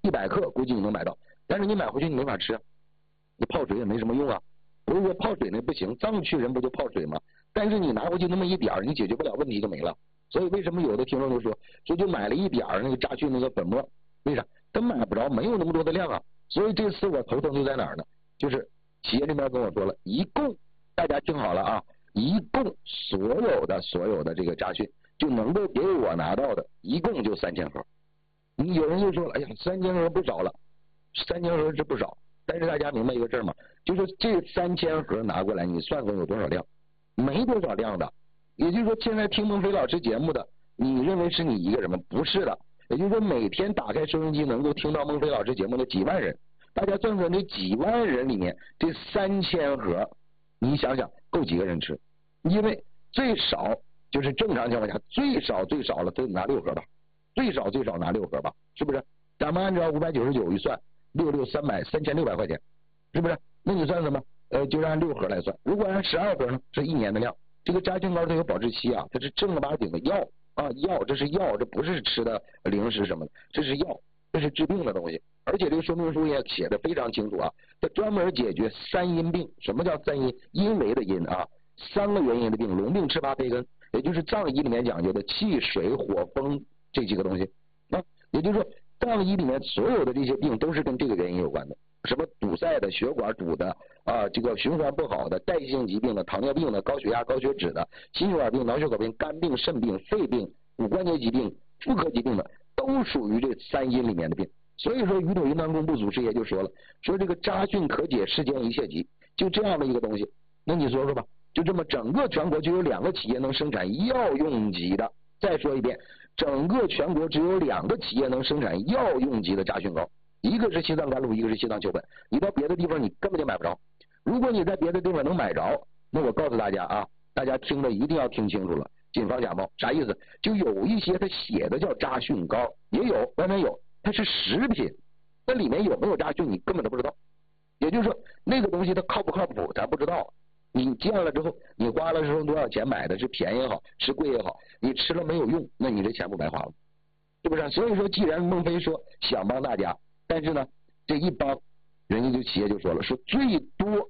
100克估计你能买到，但是你买回去你没法吃，你泡水也没什么用啊。不是说泡水那不行，藏区人不就泡水吗？但是你拿回去那么一点儿，你解决不了问题就没了。所以为什么有的听众就说就买了一点儿那个扎菌那个粉末，为啥？他买不着，没有那么多的量啊。所以这次我头疼就在哪儿呢？就是企业这边跟我说了，一共大家听好了啊，一共所有的这个扎菌就能够给我拿到的，一共就3000盒。你有人就说了，哎呀，3000盒不少了，3000盒是不少。但是大家明白一个事儿吗？就是这3000盒拿过来，你算算有多少量？没多少量的。也就是说，现在听孟非老师节目的，你认为是你一个人吗？不是的。也就是说，每天打开收音机能够听到孟非老师节目的几万人，大家算算这几万人里面，这3000盒，你想想够几个人吃？因为最少就是正常情况下，最少了都得拿6盒吧，最少拿6盒吧，是不是？咱们按照599一算，66300600块钱，是不是？那你算什么？就是按6盒来算。如果按12盒呢，是1年的量。这个扎菌膏它有保质期啊，它是正儿八经的药啊，药，这是药，这不是吃的零食什么的，这是药，这是治病的东西。而且这个说明书也写的非常清楚啊，它专门解决3因病。什么叫3因？因为的因啊，3个原因的病，龙病、赤发、培根，也就是藏医里面讲究的气、水、火、风这几个东西啊。也就是说，藏医里面所有的这些病都是跟这个原因有关的。什么堵塞的、血管堵的啊，这个循环不好的、代谢性疾病的、糖尿病的、高血压、高血脂的、心血管病、脑血管病、肝病、肾病、肺病、骨关节疾病、妇科疾病的，都属于这3因里面的病。所以说，宇土云南工部祖师爷就说了，说这个扎菌可解世间一切疾，就这样的一个东西。那你说说吧，就这么整个全国就有2个企业能生产药用级的。再说一遍，整个全国只有2个企业能生产药用级的扎菌膏。一个是西藏甘露，一个是西藏丘本，你到别的地方你根本就买不着。如果你在别的地方能买着，那我告诉大家啊，大家听的一定要听清楚了，谨防假冒。啥意思？就有一些它写的叫扎菌膏，也有外面有，它是食品，那里面有没有扎菌你根本都不知道。也就是说，那个东西它靠不靠谱咱不知道。你见了之后，你花了时候多少钱买的，是便宜也好，是贵也好，你吃了没有用，那你这钱不白花了，是不是？所以说，既然孟非说想帮大家，但是呢，这一帮人家就企业就说了，说最多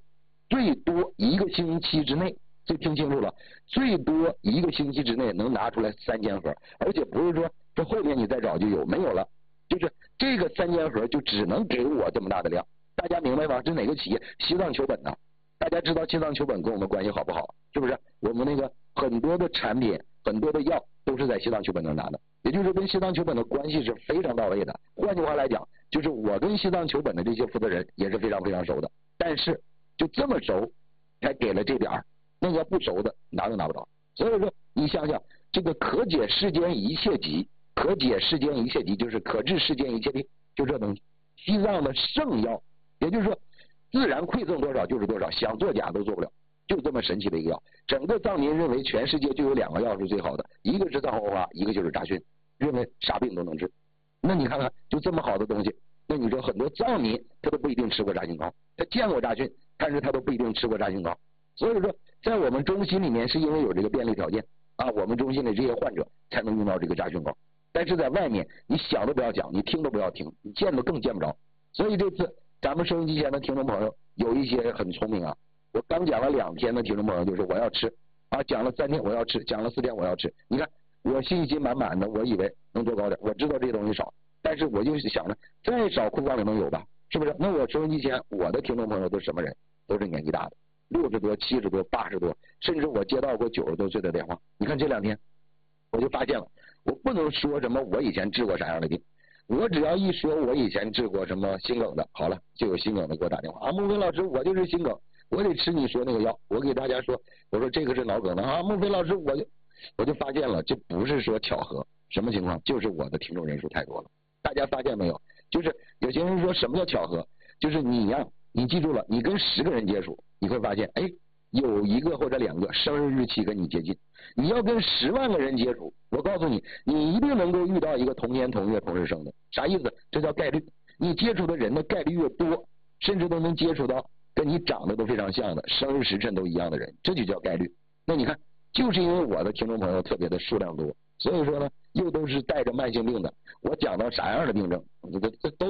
1个星期之内，这听清楚了，最多1个星期之内能拿出来3000盒，而且不是说这后面你再找就有，没有了，就是这个3000盒就只能给我这么大的量，大家明白吗？这哪个企业？西藏丘本呢？大家知道西藏丘本跟我们关系好不好？是不是？我们那个很多的产品、很多的药都是在西藏丘本那拿的，也就是跟西藏丘本的关系是非常到位的。换句话来讲，就是我跟西藏丘本的这些负责人也是非常非常熟的，但是就这么熟才给了这点儿，那个不熟的拿都拿不着。所以说你想想，这个可解世间一切疾，可解世间一切疾就是可治世间一切病，就这东西。西藏的圣药，也就是说自然馈赠多少就是多少，想做假都做不了，就这么神奇的一个药。整个藏民认为全世界就有2个药是最好的，一个是藏红花，一个就是扎菌，认为啥病都能治。那你看看，就这么好的东西，那你说很多藏民他都不一定吃过扎菌膏，他见过扎菌，但是他都不一定吃过扎菌膏。所以说，在我们中心里面，是因为有这个便利条件啊，我们中心的这些患者才能用到这个扎菌膏。但是在外面，你想都不要讲，你听都不要听，你见都更见不着。所以这次咱们收音机前的听众朋友有一些很聪明啊，我刚讲了2天的听众朋友就说我要吃啊，讲了3天我要吃，讲了4天我要吃。你看我信心满满的，我以为能多高点，我知道这东西少，但是我就想着再少库房里能有吧，是不是？那我收音机前我的听众朋友都什么人？都是年纪大的，60多、70多、80多，甚至我接到过90多岁的电话。你看这2天我就发现了，我不能说什么我以前治过啥样的病，我只要一说我以前治过什么心梗的，好了，就有心梗的给我打电话啊，孟非老师我就是心梗，我得吃你说那个药。我给大家说，我说这个是脑梗的啊，孟非老师我就发现了，这不是说巧合，什么情况？就是我的听众人数太多了。大家发现没有？就是有些人说什么叫巧合？就是你呀，你记住了，你跟10个人接触，你会发现，哎，有1个或者2个生日日期跟你接近。你要跟10万个人接触，我告诉你，你一定能够遇到一个同年同月同日生的。啥意思？这叫概率。你接触的人的概率越多，甚至都能接触到跟你长得都非常像的，生日时辰都一样的人，这就叫概率。那你看，就是因为我的听众朋友特别的数量多，所以说呢，又都是带着慢性病的，我讲到啥样的病症，这都